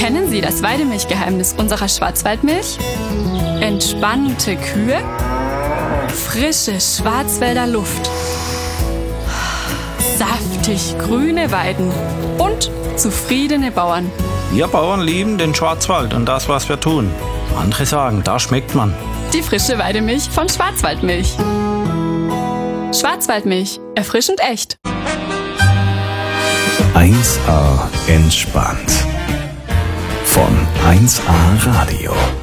Kennen Sie das Weidemilchgeheimnis unserer Schwarzwaldmilch? Entspannte Kühe, frische Schwarzwälder Luft, saftig grüne Weiden und zufriedene Bauern. Wir Bauern lieben den Schwarzwald und das, was wir tun. Andere sagen, da schmeckt man. Die frische Weidemilch von Schwarzwaldmilch. Schwarzwaldmilch, erfrischend echt. 1A entspannt. Von 1A Radio.